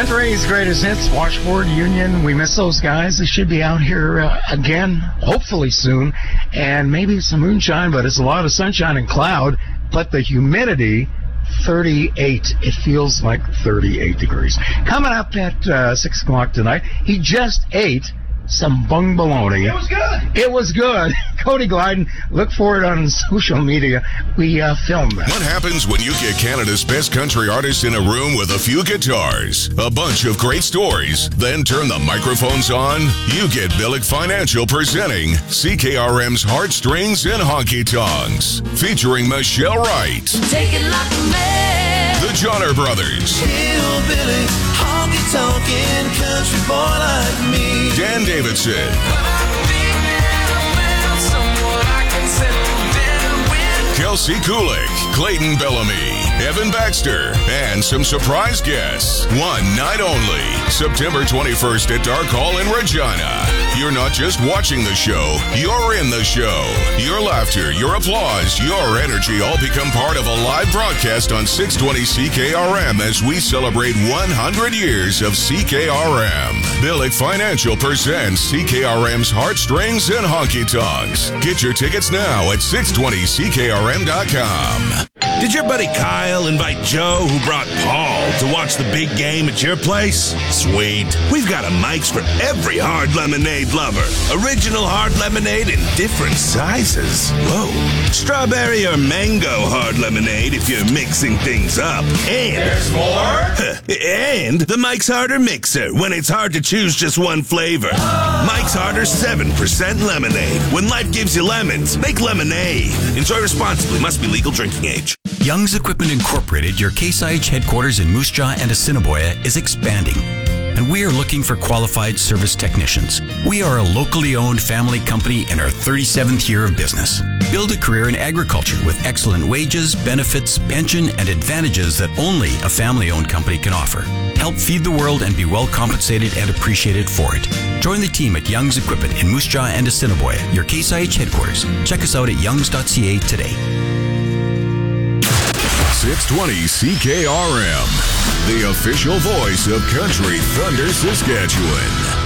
Country's greatest hits, Washboard Union. We miss those guys. They should be out here again, hopefully soon, and maybe some moonshine, but it's a lot of sunshine and cloud. But the humidity, 38. It feels like 38 degrees. Coming up at 6 o'clock tonight, he just ate some bung bologna. It was good. It was good. Cody Glyden, look for it on social media. We filmed that. What happens when you get Canada's best country artists in a room with a few guitars, a bunch of great stories, then turn the microphones on? You get Billick Financial presenting CKRM's Heartstrings and Honky Tonks, featuring Michelle Wright, Take it like a man. the Johnner Brothers, Hillbilly, honky-tonkin' country boy like me. Dan Davidson, Kelsey Kulik, Clayton Bellamy, Evan Baxter, and some surprise guests. One night only, September 21st at Dark Hall in Regina. You're not just watching the show, you're in the show. Your laughter, your applause, your energy all become part of a live broadcast on 620 CKRM as we celebrate 100 years of CKRM. Billick Financial presents CKRM's Heartstrings and Honky Tonks. Get your tickets now at 620CKRM.com. Did your buddy Kyle invite Joe, who brought Paul, to watch the big game at your place? Sweet. We've got a Mike's for every hard lemonade lover. Original hard lemonade in different sizes. Whoa. Strawberry or mango hard lemonade if you're mixing things up. And There's more? and the Mike's Harder Mixer when it's hard to choose just one flavor. Mike's Harder 7% lemonade. When life gives you lemons, make lemonade. Enjoy responsibly. Must be legal drinking age. Young's Equipment Incorporated, your Case IH headquarters in Moose Jaw and Assiniboia, is expanding, and we are looking for qualified service technicians. We are a locally owned family company in our 37th year of business. Build a career in agriculture with excellent wages, benefits, pension, and advantages that only a family-owned company can offer. Help feed the world and be well compensated and appreciated for it. Join the team at Young's Equipment in Moose Jaw and Assiniboia, your Case IH headquarters. Check us out at youngs.ca today. 620 CKRM, the official voice of Country Thunder, Saskatchewan.